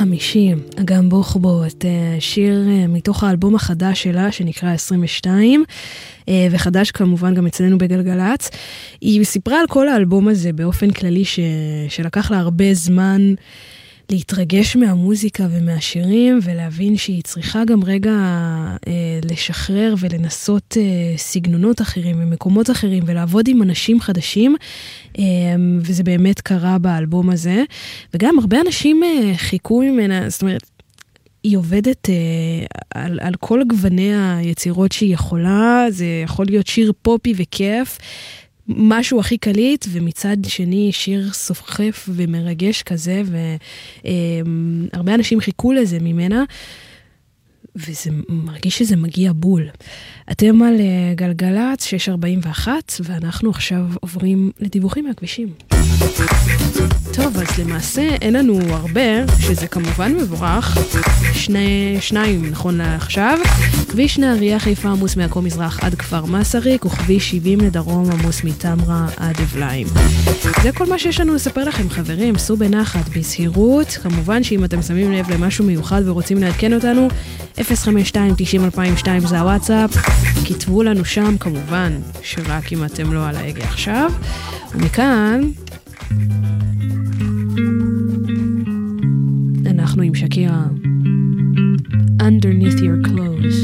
50, אגם בוחבוט, שיר מתוך האלבום החדש שלה שנקרא 22, וחדש כמובן גם אצלנו בגלגלץ. היא סיפרה על כל האלבום הזה באופן כללי שלקח לה הרבה זמן להתרגש מהמוזיקה ומהשירים, ולהבין שהיא צריכה גם רגע לשחרר ולנסות סגנונות אחרים ומקומות אחרים, ולעבוד עם אנשים חדשים, וזה באמת קרה באלבום הזה. וגם הרבה אנשים חיכו ממנה, זאת אומרת, היא עובדת על כל גווני היצירות שהיא יכולה, זה יכול להיות שיר פופי וכיף, משהו הכי קליט, ומצד שני שיר סוחף ומרגש כזה, והרבה אנשים חיכו לזה ממנה, וזה מרגיש שזה מגיע בול. אתם על גלגלץ 641, ואנחנו עכשיו עוברים לדיווחים מהכבישים. טוב, אז למעשה אין לנו הרבה, שזה כמובן מבורך, שניים נכון לעכשיו. כביש נהריה חיפה עמוס מעכו מזרח עד כפר מסריק, וכביש 70 לדרום עמוס מתמרה עד אבליים. זה כל מה שיש לנו לספר לכם, חברים. סעו בנחת, בזהירות. כמובן שאם אתם שמים לב למשהו מיוחד ורוצים לעדכן אותנו, 052-90-2002 זה הוואטסאפ. כתבו לנו שם, כמובן שרק אם אתם לא על ההגה עכשיו. ומכאן אנחנו עם שקירה Underneath Your Clothes.